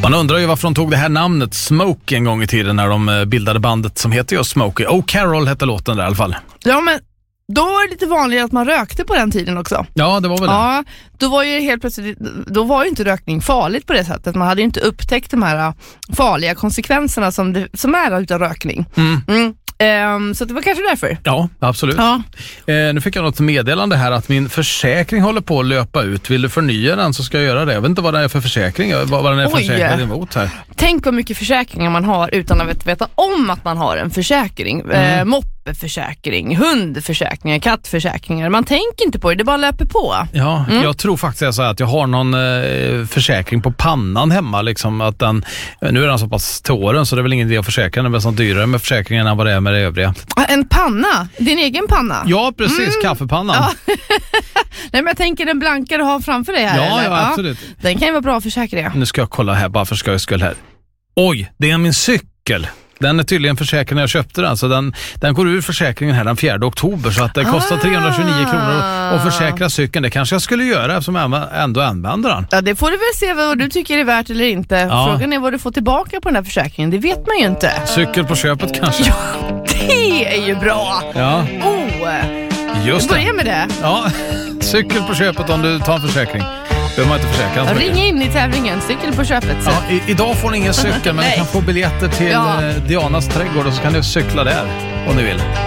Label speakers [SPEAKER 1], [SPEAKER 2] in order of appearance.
[SPEAKER 1] Man undrar ju varför de tog det här namnet Smokey en gång i tiden när de bildade bandet som heter just Smokey. Carol hette låten där i alla fall.
[SPEAKER 2] Ja, men då var det lite vanligt att man rökte på den tiden också.
[SPEAKER 1] Ja, det var väl det.
[SPEAKER 2] Ja, då var ju helt plötsligt, då var ju inte rökning farligt på det sättet. Man hade ju inte upptäckt de här farliga konsekvenserna som är utav rökning. Så det var kanske därför.
[SPEAKER 1] Ja, absolut.
[SPEAKER 2] Ja.
[SPEAKER 1] Nu fick jag något meddelande här att min försäkring håller på att löpa ut. Vill du förnya den så ska jag göra det. Jag vet inte vad det är för försäkring. Vad den är försäkrad emot här.
[SPEAKER 2] Tänk vad mycket försäkringar man har utan att veta om att man har en försäkring. Moppeförsäkring, hundförsäkringar, kattförsäkringar. Man tänker inte på det, det bara löper på.
[SPEAKER 1] Ja, jag tror faktiskt att jag har någon försäkring på pannan hemma. Liksom, att nu är den så pass till åren så det är väl ingen idé att försäkra. Den är väl dyrare med försäkringen än vad det är med det övriga.
[SPEAKER 2] En panna? Din egen panna?
[SPEAKER 1] Ja, precis. Kaffepannan.
[SPEAKER 2] Ja. Nej, men jag tänker den blanka du har framför dig här.
[SPEAKER 1] Ja, absolut.
[SPEAKER 2] Den kan ju vara bra att försäkra.
[SPEAKER 1] Nu ska jag kolla här bara för skojs skull här. Oj, det är min cykel. Den är tydligen försäkrad när jag köpte den. Så den går ur försäkringen här den 4 oktober. Så att det kostar 329 kronor att försäkra cykeln. Det kanske jag skulle göra eftersom jag ändå använder den.
[SPEAKER 2] Ja, det får du väl se vad du tycker är värt eller inte. Ja. Frågan är vad du får tillbaka på den här försäkringen. Det vet man ju inte.
[SPEAKER 1] Cykel på köpet kanske.
[SPEAKER 2] Ja, det är ju bra.
[SPEAKER 1] Ja. Just det.
[SPEAKER 2] Börja med det.
[SPEAKER 1] Ja, cykel på köpet om du tar en försäkring. Behöver man inte försäkra.
[SPEAKER 2] Ring in i tävlingen, cykel på köpet. Så.
[SPEAKER 1] Ja, idag får ni ingen cykel men ni kan få biljetter till Dianas trädgård och så kan ni cykla där om ni vill.